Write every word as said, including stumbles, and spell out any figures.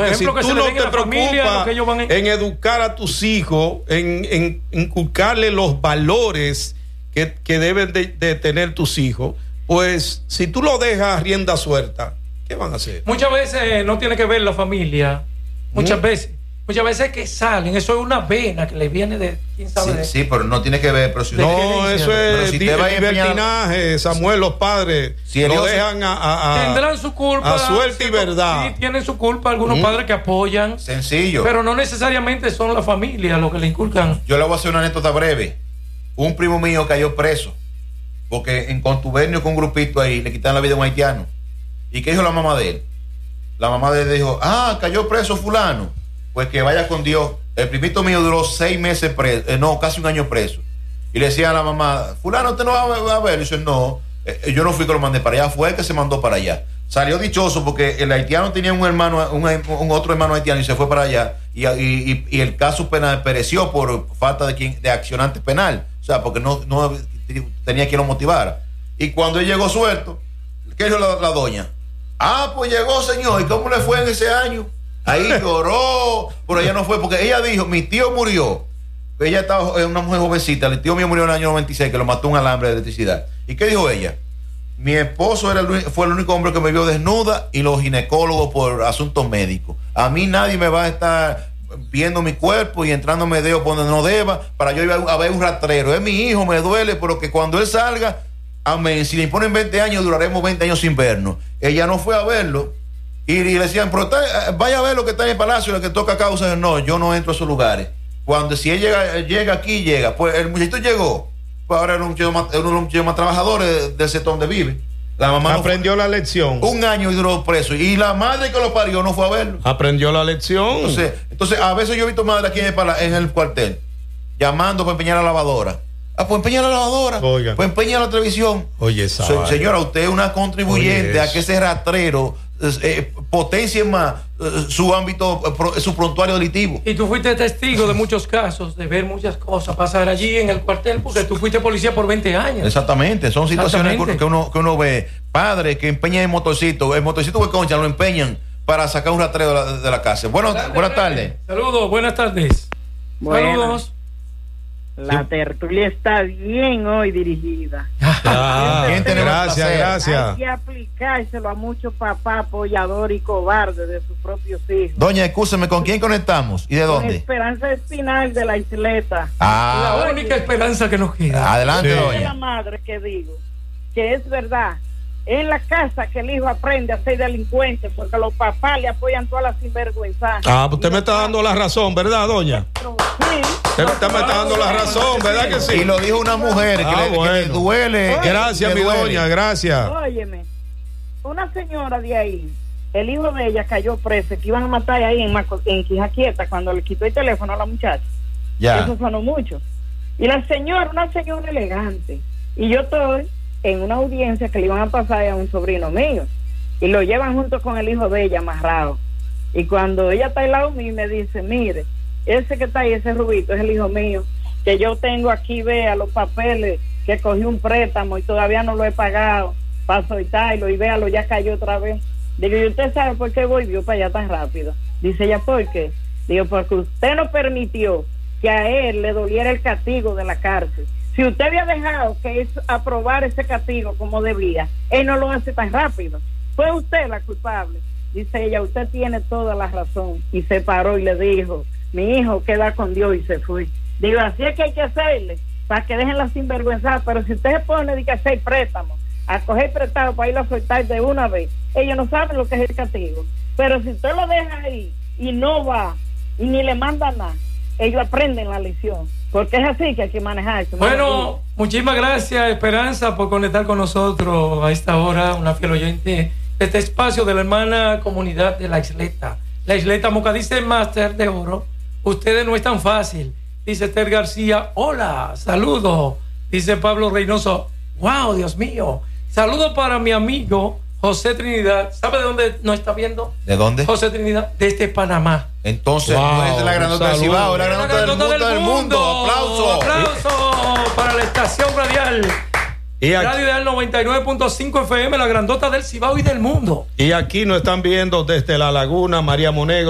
ejemplo, si tú no te preocupas familia, a... en educar a tus hijos, en, en inculcarle los valores que, que deben de, de tener tus hijos, pues si tú lo dejas rienda suelta, ¿qué van a hacer? Muchas veces no tiene que ver la familia, muchas ¿Mm? veces. Muchas veces que salen, eso es una vena que les viene de quién sabe. Sí, de... sí, pero no tiene que ver. Pero si no, eso es si libertinaje, Samuel, los padres si lo dejan a, a, a, tendrán su culpa. A suerte y verdad. Sí, tienen su culpa algunos ¿Mm? padres que apoyan. Sencillo. Pero no necesariamente son la familia los que le inculcan. Yo le voy a hacer una anécdota breve. Un primo mío cayó preso porque en contubernio con un grupito ahí le quitaron la vida a un haitiano. ¿Y qué dijo la mamá de él? La mamá de él dijo, ah, cayó preso fulano. Pues que vaya con Dios. El primito mío duró seis meses preso, eh, no, casi un año preso. Y le decía a la mamá, fulano, ¿usted no va a ver? Y dice, no, eh, yo no fui que lo mandé para allá, fue el que se mandó para allá. Salió dichoso porque el haitiano tenía un hermano, un, un otro hermano haitiano y se fue para allá. Y, y, y el caso penal pereció por falta de, quien, de accionante penal. O sea, porque no, no tenía quien lo motivara. Y cuando él llegó suelto, ¿qué dijo la, la doña? Ah, pues llegó, señor. ¿Y cómo le fue en ese año? Ahí lloró, pero ella no fue, porque ella dijo, mi tío murió. Ella estaba una mujer jovencita, el tío mío murió en el año noventa y seis, que lo mató un alambre de electricidad. ¿Y qué dijo ella? Mi esposo era el, fue el único hombre que me vio desnuda y los ginecólogos por asuntos médicos. A mí nadie me va a estar viendo mi cuerpo y entrándome dedos por donde no deba para yo ir a ver un rastrero. Es mi hijo, me duele, pero que cuando él salga, amén, si le imponen veinte años, duraremos veinte años sin vernos. Ella no fue a verlo. Y le decían, pero está, vaya a ver lo que está en el palacio, lo que toca causa. No, yo no entro a esos lugares. Cuando si él llega, llega aquí, llega. Pues el muchachito llegó. Pues ahora era un chico más, uno de los chicos más trabajadores del sector donde vive. La mamá aprendió no fue, la lección. Un año y duró preso. Y la madre que lo parió no fue a verlo. Aprendió la lección. Entonces, entonces a veces yo he visto madre aquí en el, pala, en el cuartel llamando para empeñar la lavadora. Ah, pues empeña la lavadora. Oigan. Pues empeña la televisión. Oye, esa Se, señora, usted es una contribuyente a que ese rastrero eh, potencie más eh, su ámbito, eh, pro, su prontuario delictivo. Y tú fuiste testigo de muchos casos, de ver muchas cosas pasar allí en el cuartel, porque tú fuiste policía por veinte años. Exactamente, son situaciones Exactamente. Que, uno, que uno ve. Padres que empeñan el motorcito, el motorcito de concha lo empeñan para sacar un rastrero de la, de la casa. Bueno, buenas, buenas tardes. Saludos, buenas tardes. Buenas. Saludos. La tertulia está bien hoy dirigida. Ah, gracias, gracias. Hay que aplicárselo a muchos papás apoyadores y cobardes de sus propios hijos. Doña, escúcheme, ¿con quién conectamos? ¿Y de dónde? Con Esperanza Espinal de la Isleta. Ah, la única esperanza que nos queda. Adelante, sí. Doña. Es la madre que digo que es verdad. En la casa que el hijo aprende a ser delincuente porque los papás le apoyan todas las sinvergüenzas. Ah, pues usted me está dando la razón, ¿verdad, doña? Sí. Usted me está dando la razón, ¿verdad que sí? Y lo dijo una mujer ah, que, le, bueno. que le duele. Gracias, le mi duele. doña, gracias. Óyeme, una señora de ahí, el hijo de ella cayó preso, que iban a matar ahí en, Maco, en Quijaquieta cuando le quitó el teléfono a la muchacha. Ya. Eso sonó mucho. Y la señora, una señora elegante. Y yo estoy en una audiencia que le iban a pasar a un sobrino mío. Y lo llevan junto con el hijo de ella amarrado. Y cuando ella está al lado mío me dice, mire, ese que está ahí, ese rubito, es el hijo mío, que yo tengo aquí, vea los papeles, que cogí un préstamo y todavía no lo he pagado, para soltarlo, y véalo, ya cayó otra vez. Digo, ¿y usted sabe por qué volvió para allá tan rápido? Dice ella, ¿por qué? Digo, porque usted no permitió que a él le doliera el castigo de la cárcel. Si usted había dejado que es aprobar ese castigo como debía, él no lo hace tan rápido. Fue usted la culpable. Dice ella, usted tiene toda la razón. Y se paró y le dijo, mi hijo queda con Dios, y se fue. Digo, así es que hay que hacerle, para que dejen la sinvergüenza. Pero si usted se pone de que hacer préstamos, a coger prestado para ir a soltar de una vez, ellos no saben lo que es el castigo. Pero si usted lo deja ahí y no va, y ni le manda nada, ellos aprenden la lección. Porque es así que hay que manejarse. Bueno, muchísimas gracias, Esperanza, por conectar con nosotros a esta hora, una fiel oyente de este espacio de la hermana comunidad de la Isleta. La Isleta Moca, dice Máster de Oro, ustedes no es tan fácil. Dice Esther García, hola, saludos. Dice Pablo Reynoso, wow, Dios mío. Saludos para mi amigo José Trinidad. ¿Sabe de dónde nos está viendo? ¿De dónde? José Trinidad, desde Panamá. Entonces, wow, no es la grandota del Cibao, es la grandota del, mundo, del mundo. Aplauso. Aplauso para la estación radial. Y aquí, Radio Ideal noventa y nueve punto cinco F M, la grandota del Cibao y del mundo. Y aquí nos están viendo desde La Laguna, María Monegro.